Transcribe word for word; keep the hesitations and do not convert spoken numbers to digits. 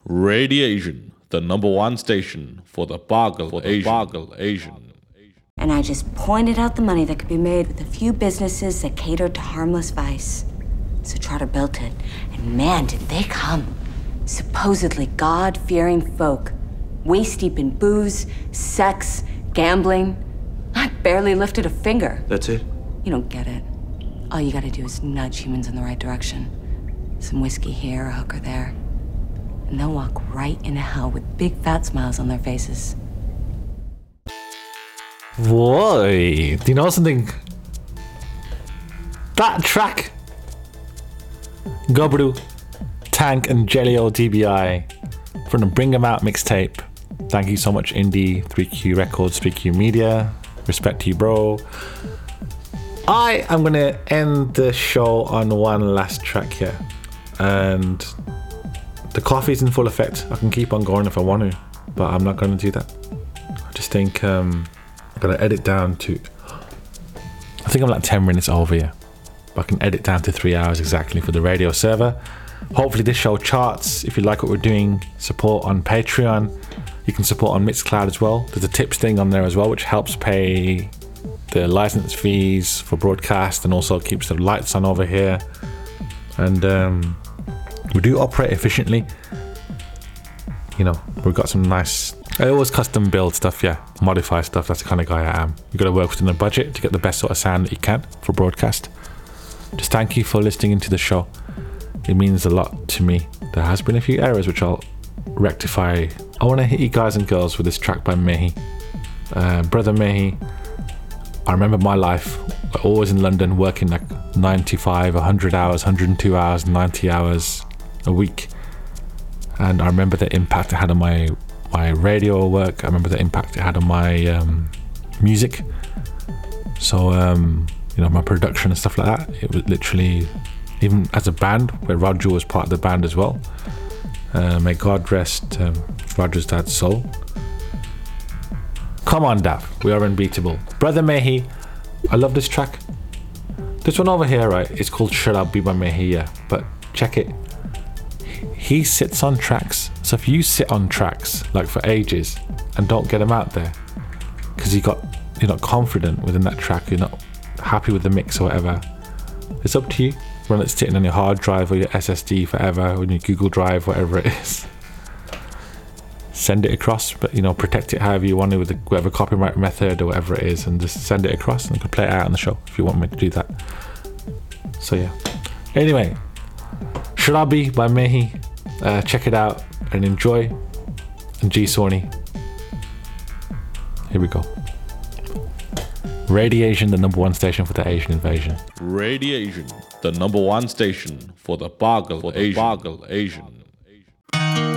Radiation, the number one station for the Boggle for the Asian. Boggle Asian. And I just pointed out the money that could be made with a few businesses that catered to harmless vice. So Trotter built it, and man, did they come. Supposedly God-fearing folk, waist-deep in booze, sex, gambling. I barely lifted a finger. That's it? You don't get it. All you gotta do is nudge humans in the right direction. Some whiskey here, a hooker there. And they'll walk right into hell with big fat smiles on their faces. Boy, do you know something? That track, Gobru, Tank, and Jelly D B I from the Bring 'Em Out mixtape. Thank you so much, Indie, three Q Records, three Q Media. Respect to you, bro. I am going to end the show on one last track here. And the coffee's in full effect. I can keep on going if I want to, but I'm not going to do that. I just think um, I'm going to edit down to... I think I'm like ten minutes over here. But I can edit down to three hours exactly for the radio server. Hopefully this show charts. If you like what we're doing, support on Patreon. You can support on Mixcloud as well. There's a tips thing on there as well, which helps pay the license fees for broadcast and also keeps the lights on over here. And um, we do operate efficiently. You know, we've got some nice... I always custom build stuff, yeah. Modify stuff. That's the kind of guy I am. You've got to work within a budget to get the best sort of sound that you can for broadcast. Just thank you for listening into the show. It means a lot to me. There has been a few errors which I'll rectify. I want to hit you guys and girls with this track by Mehi. Uh, Brother Mehi. I remember my life, always in London, working like ninety-five, one hundred hours, one hundred two hours, ninety hours a week. And I remember the impact it had on my my radio work. I remember the impact it had on my um, music. So, um, you know, my production and stuff like that. It was literally, even as a band, where Roger was part of the band as well. Uh, may God rest um, Roger's dad's soul. Come on, Dav, we are unbeatable. Brother Mehi, I love this track. This one over here, right, it's called Should I Be by Mehi, yeah, but check it. He sits on tracks, so if you sit on tracks like for ages and don't get them out there because you got you're not confident within that track, you're not happy with the mix or whatever, it's up to you. When it's sitting on your hard drive or your S S D forever, or your Google Drive, whatever it is, send it across, but you know, protect it however you want to with the, whatever copyright method or whatever it is, and just send it across and you can play it out on the show if you want me to do that. So yeah. Anyway, Should I Be by Mehi. Uh, check it out and enjoy. And G Sony. Here we go. Radiation, the number one station for the Asian invasion. Radiation, the number one station for the Boggle for the Asian. Boggle Asian.